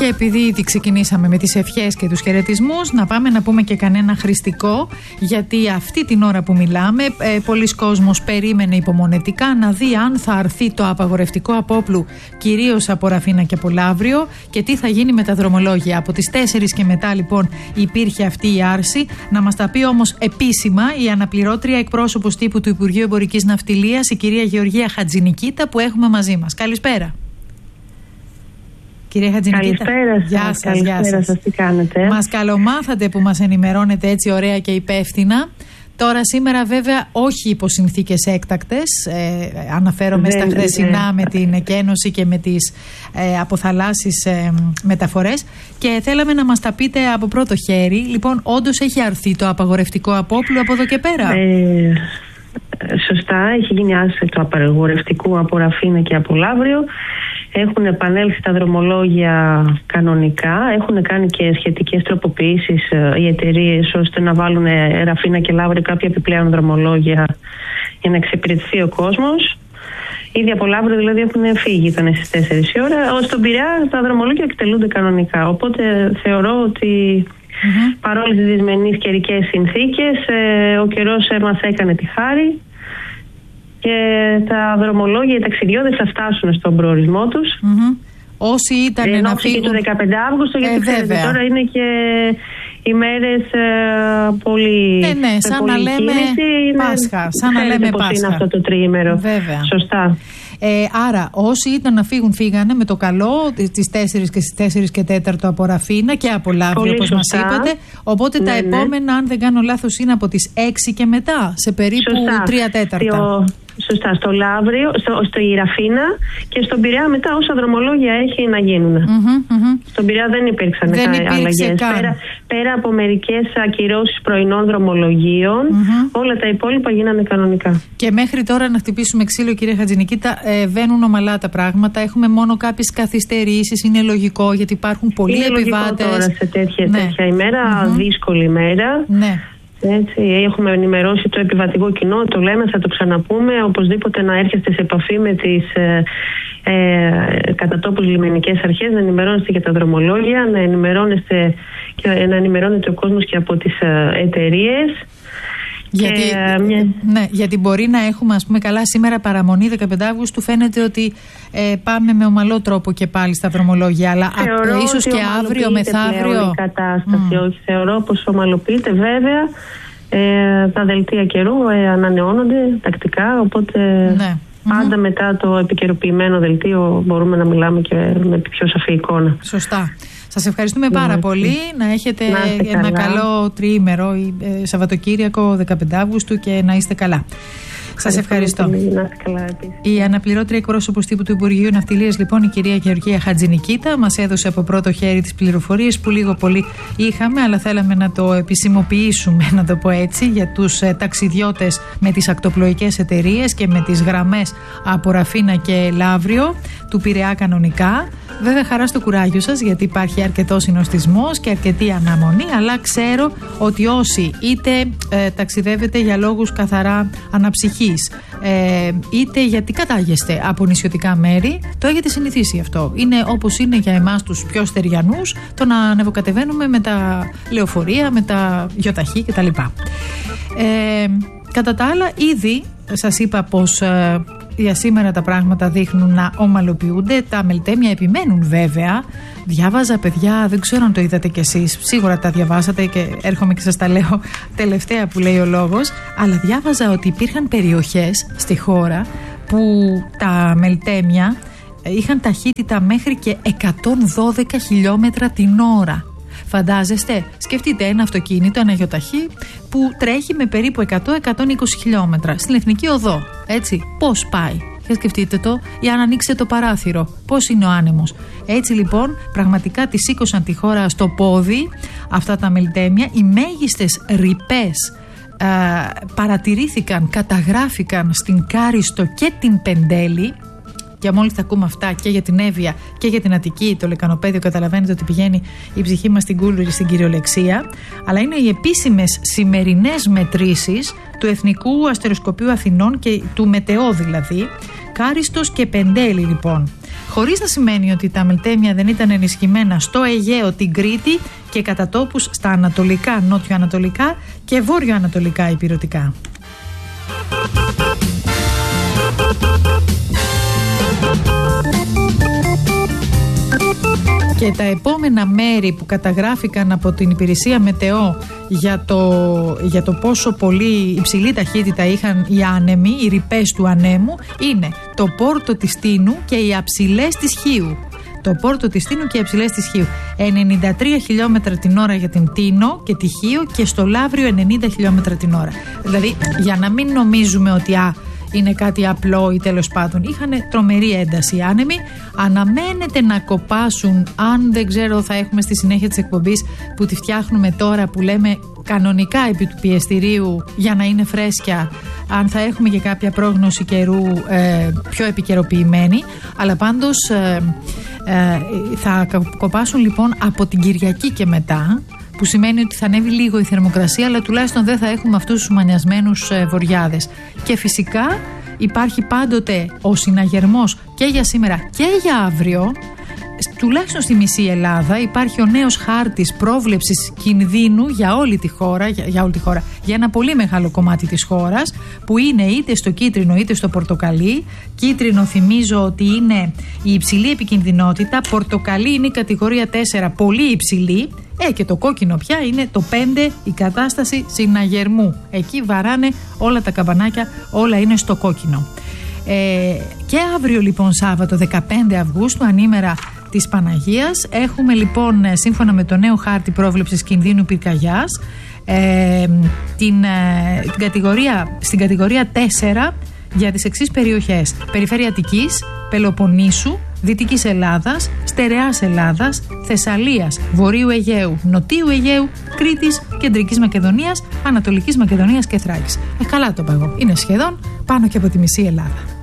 Και επειδή ήδη ξεκινήσαμε με τις ευχές και τους χαιρετισμούς, να πάμε να πούμε και κανένα χριστικό, γιατί αυτή την ώρα που μιλάμε πολλοί κόσμος περίμενε υπομονετικά να δει αν θα αρθεί το απαγορευτικό απόπλου, κυρίως από Ραφίνα και από Λαύριο, και τι θα γίνει με τα δρομολόγια. Από τις 4 και μετά λοιπόν υπήρχε αυτή η άρση. Να μας τα πει όμως επίσημα η αναπληρώτρια εκπρόσωπος τύπου του Υπουργείου Εμπορικής Ναυτιλίας, η κυρία Γεωργία Χατζηνικίτα, που έχουμε μαζί μας. Καλησπέρα. Κυρία Χατζηνικίτα. Καλησπέρα σας, τι κάνετε? Μας καλομάθατε που μας ενημερώνετε έτσι ωραία και υπεύθυνα. Τώρα σήμερα βέβαια όχι υπό συνθήκες έκτακτες, αναφέρομαι στα χθεσινά με την εκένωση και με τις αποθαλάσσιες μεταφορές, και θέλαμε να μας τα πείτε από πρώτο χέρι. Λοιπόν, όντως έχει αρθεί το απαγορευτικό απόπλου από εδώ και πέρα? Σωστά, έχει γίνει άρση του απαγορευτικού από Ραφίνα και από Λαύριο. Έχουν επανέλθει τα δρομολόγια κανονικά. Έχουν κάνει και σχετικές τροποποιήσεις οι εταιρείες ώστε να βάλουν Ραφίνα και Λαύριο κάποια επιπλέον δρομολόγια για να εξυπηρετηθεί ο κόσμος. Ήδη από Λαύριο δηλαδή έχουν φύγει, ήταν στις 4 η ώρα. Στον Πειραιά τα δρομολόγια εκτελούνται κανονικά. Οπότε θεωρώ ότι παρόλες τις δυσμενείς καιρικές συνθήκες, ο καιρός μας έκανε τη χάρη και τα δρομολόγια, οι ταξιδιώτες θα φτάσουν στον προορισμό τους. Όσοι ήταν να φύγουν... και το 15 Αύγουστο, γιατί ξέρετε, τώρα είναι και οι μέρες πολύ... σαν να λέμε Πάσχα. Σαν να λέμε Πάσχα. Είναι αυτό το τριήμερο. Βέβαια. Σωστά. Άρα όσοι ήταν να φύγουν φύγανε με το καλό τις 4 και στις 4 και 4 από Ραφίνα και από Λαύριο, όπως μας είπατε. Οπότε τα επόμενα, αν δεν κάνω λάθος, είναι από τις 6 και μετά, σε περίπου 3/4. Σωστά, στο Λαύριο, στο Ραφίνα και στον Πειραιά μετά όσα δρομολόγια έχει να γίνουν. Στον Πειραιά δεν υπήρξαν αλλαγές. Πέρα από μερικές ακυρώσεις πρωινών δρομολογίων, όλα τα υπόλοιπα γίνανε κανονικά. Και μέχρι τώρα, να χτυπήσουμε ξύλο, κυρία Χατζηνικίτα, βαίνουν ομαλά τα πράγματα. Έχουμε μόνο κάποιες καθυστερήσεις. Είναι λογικό, γιατί υπάρχουν πολλοί επιβάτες. Τώρα σε τέτοια ημέρα, δύσκολη ημέρα. Ναι. Έτσι, έχουμε ενημερώσει το επιβατικό κοινό, το λέμε, θα το ξαναπούμε. Οπωσδήποτε να έρχεστε σε επαφή με τις κατά τόπους λιμενικές αρχές, να ενημερώνεστε για τα δρομολόγια, να ενημερώνεται ο κόσμος και από τις εταιρείες. Γιατί μπορεί να έχουμε, ας πούμε, καλά σήμερα παραμονή 15 Αύγουστου, φαίνεται ότι πάμε με ομαλό τρόπο και πάλι στα δρομολόγια, αλλά ίσως και αύριο, μεθαύριο. Η κατάσταση, όχι, θεωρώ πως ομαλοποιείται. Βέβαια, τα δελτία καιρού ανανεώνονται τακτικά, οπότε πάντα μετά το επικαιροποιημένο δελτίο μπορούμε να μιλάμε και με πιο σαφή εικόνα. Σωστά. Σας ευχαριστούμε πάρα πολύ. Να έχετε ένα καλό τριήμερο Σαββατοκύριακο 15 Αύγουστου και να είστε καλά. Σας ευχαριστώ. Η αναπληρώτρια εκπρόσωπος τύπου του Υπουργείου Ναυτιλίας, λοιπόν, η κυρία Γεωργία Χατζηνικίτα, μας έδωσε από πρώτο χέρι τις πληροφορίες που λίγο πολύ είχαμε, αλλά θέλαμε να το επισημοποιήσουμε, να το πω έτσι, για τους ταξιδιώτες με τις ακτοπλοϊκές εταιρείες και με τις γραμμές από Ραφίνα και Λαύριο, του Πειραιά κανονικά. Βέβαια, χαρά στο κουράγιο σας, γιατί υπάρχει αρκετός συνοστισμός και αρκετή αναμονή, αλλά ξέρω ότι όσοι είτε ταξιδεύετε για λόγους καθαρά αναψυχής, είτε γιατί κατάγεστε από νησιωτικά μέρη, το έχετε συνηθίσει αυτό. Είναι όπως είναι για εμάς τους πιο στεριανούς το να ανεβοκατεβαίνουμε με τα λεωφορεία, με τα γιοταχή κτλ. Κατά τα άλλα, ήδη σας είπα πως για σήμερα τα πράγματα δείχνουν να ομαλοποιούνται. Τα μελτέμια επιμένουν βέβαια. Διάβαζα, παιδιά, δεν ξέρω αν το είδατε κι εσείς, σίγουρα τα διαβάσατε και έρχομαι και σας τα λέω τελευταία που λέει ο λόγος, αλλά διάβαζα ότι υπήρχαν περιοχές στη χώρα που τα μελτέμια είχαν ταχύτητα μέχρι και 112 χιλιόμετρα την ώρα. Φαντάζεστε, σκεφτείτε ένα αυτοκίνητο, ένα γιοταχή που τρέχει με περίπου 100-120 χιλιόμετρα στην εθνική οδό. Έτσι, πώς πάει? Για σκεφτείτε το, για να ανοίξετε το παράθυρο. Πώς είναι ο άνεμος? Έτσι λοιπόν, πραγματικά τη σήκωσαν τη χώρα στο πόδι αυτά τα μελτέμια. Οι μέγιστες ρηπές παρατηρήθηκαν, καταγράφηκαν στην Κάριστο και την Πεντέλη. Και μόλις θα ακούμε αυτά και για την Εύβοια και για την Αττική, το λεκανοπέδιο, καταλαβαίνετε ότι πηγαίνει η ψυχή μας στην κούλουρη, στην κυριολεξία. Αλλά είναι οι επίσημες σημερινές μετρήσεις του Εθνικού Αστεροσκοπείου Αθηνών και του Μετεό δηλαδή. Κάριστος και Πεντέλη λοιπόν. χωρίς να σημαίνει ότι τα Μελτέμια δεν ήταν ενισχυμένα στο Αιγαίο, την Κρήτη και κατά τόπους στα ανατολικά, νότιο-ανατολικά και βόρειο-ανατολικά ηπειρωτικά. Και τα επόμενα μέρη που καταγράφηκαν από την υπηρεσία Μετεό για το πόσο πολύ υψηλή ταχύτητα είχαν οι άνεμοι, οι ρηπές του ανέμου, είναι το Πόρτο της Τίνου και οι αψιλές της Χίου. Το Πόρτο της Τίνου και οι αψιλές της Χίου. 93 χιλιόμετρα την ώρα για την Τίνο και τη Χίο και στο Λαύριο 90 χιλιόμετρα την ώρα. Δηλαδή, για να μην νομίζουμε ότι είναι κάτι απλό ή τέλος πάντων, είχαν τρομερή ένταση οι άνεμοι. Αναμένεται να κοπάσουν, αν δεν ξέρω, θα έχουμε στη συνέχεια της εκπομπής που τη φτιάχνουμε τώρα, που λέμε κανονικά επί του πιεστηρίου για να είναι φρέσκια, αν θα έχουμε και κάποια πρόγνωση καιρού πιο επικαιροποιημένη, αλλά πάντως θα κοπάσουν λοιπόν από την Κυριακή και μετά, που σημαίνει ότι θα ανέβει λίγο η θερμοκρασία, αλλά τουλάχιστον δεν θα έχουμε αυτούς τους μανιασμένους βοριάδες. Και φυσικά υπάρχει πάντοτε ο συναγερμός και για σήμερα και για αύριο. Τουλάχιστον στη μισή Ελλάδα υπάρχει ο νέος χάρτης πρόβλεψης κινδύνου για όλη τη χώρα, για ένα πολύ μεγάλο κομμάτι της χώρας, που είναι είτε στο κίτρινο είτε στο πορτοκαλί. Κίτρινο, θυμίζω ότι είναι η υψηλή επικινδυνότητα, πορτοκαλί είναι η κατηγορία 4, πολύ υψηλή, και το κόκκινο πια είναι το 5, η κατάσταση συναγερμού. Εκεί βαράνε όλα τα καμπανάκια, όλα είναι στο κόκκινο. Και αύριο λοιπόν Σάββατο 15 Αυγούστου, ανήμερα της Παναγίας, έχουμε λοιπόν σύμφωνα με το νέο χάρτη πρόβλεψης κινδύνου πυρκαγιάς στην κατηγορία 4 για τις εξής περιοχές: Περιφέρεια Αττικής, Πελοποννήσου, Δυτικής Ελλάδας, Στερεάς Ελλάδας, Θεσσαλίας, Βορείου Αιγαίου, Νοτίου Αιγαίου, Κρήτης, Κεντρικής Μακεδονίας, Ανατολικής Μακεδονίας και Θράκης. Καλά το είπα εγώ. Είναι σχεδόν πάνω και από τη μισή Ελλάδα.